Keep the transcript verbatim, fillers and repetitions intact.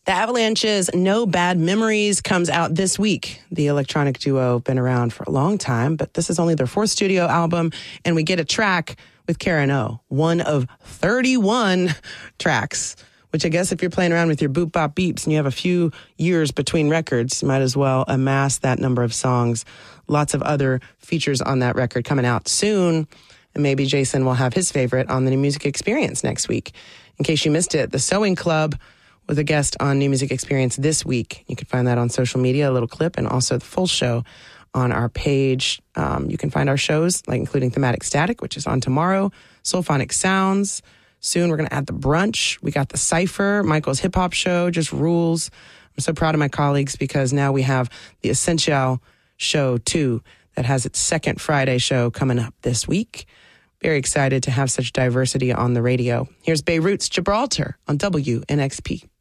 The Avalanche's No Bad Memories comes out this week. The electronic duo have been around for a long time, but this is only their fourth studio album, and we get a track with Karen O, one of thirty-one tracks, which I guess if you're playing around with your boop bop beeps and you have a few years between records, you might as well amass that number of songs. Lots of other features on that record coming out soon, and maybe Jason will have his favorite on the New Music Experience next week. In case you missed it, the Sewing Club with a guest on New Music Experience this week. You can find that on social media, a little clip, and also the full show on our page. Um, you can find our shows, like including Thematic Static, which is on tomorrow, Soulphonic Sounds. Soon we're going to add the brunch. We got the Cypher, Michael's hip hop show, just rules. I'm so proud of my colleagues because now we have the Essential show too, that has its second Friday show coming up this week. Very excited to have such diversity on the radio. Here's Beirut's Gibraltar on W N X P.